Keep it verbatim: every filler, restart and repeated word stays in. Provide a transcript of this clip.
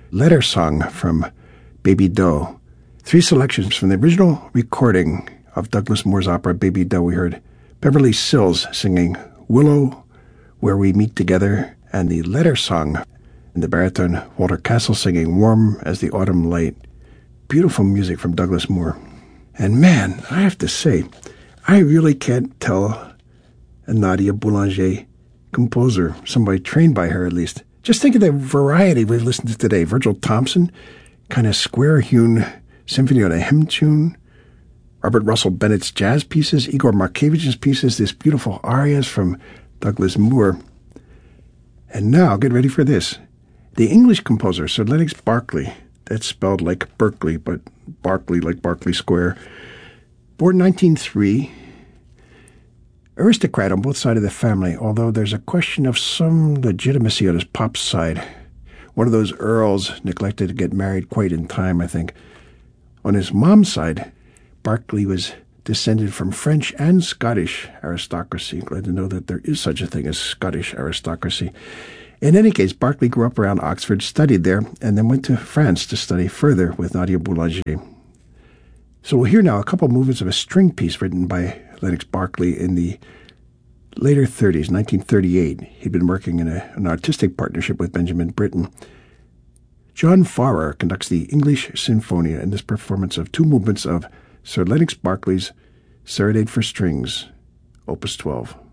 Letter Song from Baby Doe. Three selections from the original recording of Douglas Moore's opera Baby Doe. We heard Beverly Sills singing Willow, Where We Meet Together, and the Letter Song, and the baritone Walter Castle singing Warm as the Autumn Light. Beautiful music from Douglas Moore. And man, I have to say, I really can't tell a Nadia Boulanger composer, somebody trained by her at least. Just think of the variety we've listened to today. Virgil Thompson, kind of square-hewn symphony on a hymn tune. Robert Russell Bennett's jazz pieces, Igor Markevich's pieces, these beautiful arias from Douglas Moore. And now, get ready for this. The English composer, Sir Lennox Berkeley, that's spelled like Berkeley, but Berkeley like Berkeley Square, born nineteen oh three, aristocrat on both sides of the family, although there's a question of some legitimacy on his pop's side. One of those earls neglected to get married quite in time, I think. On his mom's side, Berkeley was descended from French and Scottish aristocracy. Glad to know that there is such a thing as Scottish aristocracy. In any case, Berkeley grew up around Oxford, studied there, and then went to France to study further with Nadia Boulanger. So we'll hear now a couple of movements of a string piece written by Lennox Berkeley in the later thirties, nineteen thirty-eight. He'd been working in a, an artistic partnership with Benjamin Britten. John Farrar conducts the English Sinfonia in this performance of two movements of Sir Lennox Berkeley's Serenade for Strings, Opus twelve.